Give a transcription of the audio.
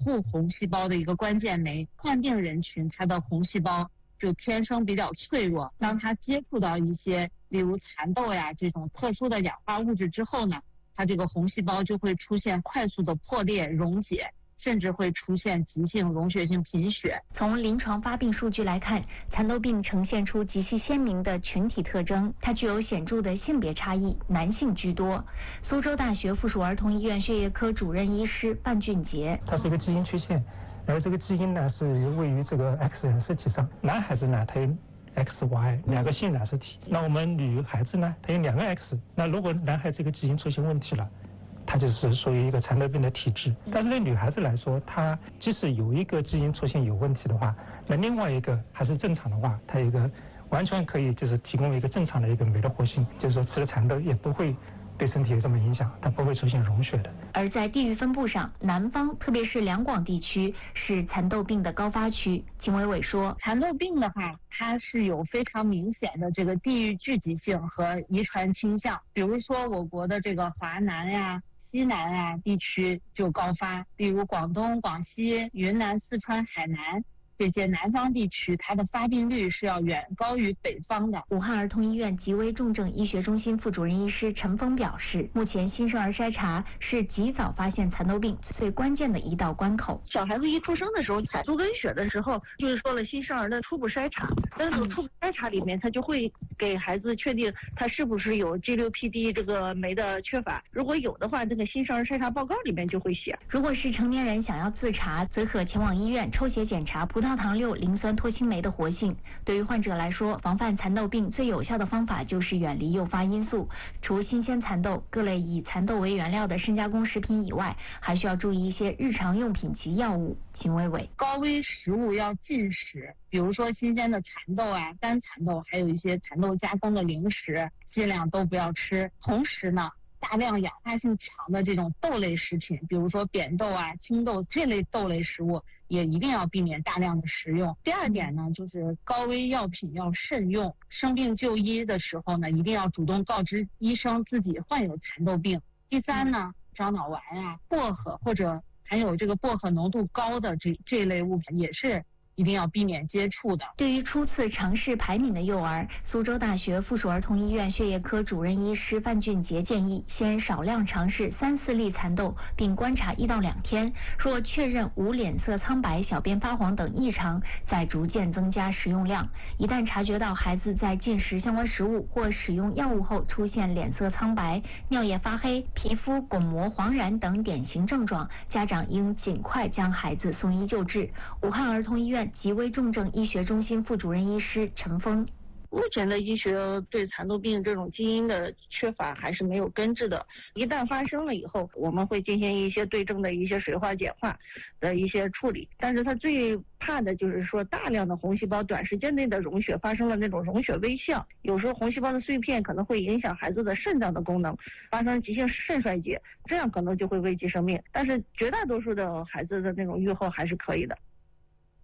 护红细胞的一个关键酶。患病人群它的红细胞就天生比较脆弱，当它接触到一些例如蚕豆呀这种特殊的氧化物质之后呢，它这个红细胞就会出现快速的破裂溶解，甚至会出现急性溶血性贫血。 从临床发病数据来看，蚕豆病呈现出极其鲜明的群体特征，它具有显著的性别差异，男性居多。苏州大学附属儿童医院血液科主任医师范俊杰， 它是一个基因缺陷，而这个基因呢是位于这个 X 染色体上，男孩子呢它有XY 两个性染色体，那我们女孩子呢它有2个 X， 那如果男孩这个基因出现问题了，它就是属于一个蚕豆病的体质。但是对女孩子来说，她即使有一个基因出现有问题的话，那另外一个还是正常的话，它有一个完全可以就是提供一个正常的一个酶的活性，就是说吃了蚕豆也不会对身体有什么影响，它不会出现溶血的。 而在地域分布上，南方特别是两广地区是蚕豆病的高发区。秦伟伟说， 蚕豆病的话，它是有非常明显的这个地域聚集性和遗传倾向。比如说我国的这个华南呀、西南啊地区就高发，比如广东、广西、云南、四川、海南这些南方地区，它的发病率是要远高于北方的。 武汉儿童医院急危重症医学中心副主任医师陈峰表示，目前新生儿筛查是及早发现蚕豆病最关键的一道关口。 小孩子一出生的时候，采足跟血的时候，就是说了新生儿的初步筛查，但是初步筛查里面，他就会给孩子确定他是不是有 G6PD 这个酶的缺乏，如果有的话，这个新生儿筛查报告里面就会写。 如果是成年人想要自查，则可前往医院抽血检查葡萄糖6磷酸脱氢酶的活性。对于患者来说，防范蚕豆病最有效的方法就是远离诱发因素。除新鲜蚕豆、各类以蚕豆为原料的深加工食品以外，还需要注意一些日常用品及药物。秦伟伟， 高危食物要禁食，比如说新鲜的蚕豆啊、干蚕豆，还有一些蚕豆加工的零食，尽量都不要吃。同时呢，大量氧化性强的这种豆类食品，比如说扁豆啊、青豆这类豆类食物，也一定要避免大量的食用。第二点呢，就是高危药品要慎用，生病就医的时候呢，一定要主动告知医生自己患有蚕豆病。第三呢，樟脑丸啊、薄荷或者含有这个薄荷浓度高的这类物品也是一定要避免接触的。 对于初次尝试排敏的幼儿，苏州大学附属儿童医院血液科主任医师范俊杰建议，先少量尝试3-4粒蚕豆，并观察1到2天，若确认无脸色苍白、小便发黄等异常，再逐渐增加食用量。一旦察觉到孩子在进食相关食物或使用药物后出现脸色苍白、尿液发黑、皮肤巩膜黄疸等典型症状，家长应尽快将孩子送医救治。武汉儿童医院急危重症医学中心副主任医师陈峰， 目前的医学对蚕豆病这种基因的缺乏还是没有根治的，一旦发生了以后，我们会进行一些对症的一些水化碱化的一些处理，但是它最怕的就是说大量的红细胞短时间内的溶血，发生了那种溶血微象，有时候红细胞的碎片可能会影响孩子的肾脏的功能，发生急性肾衰竭，这样可能就会危及生命，但是绝大多数的孩子的那种预后还是可以的。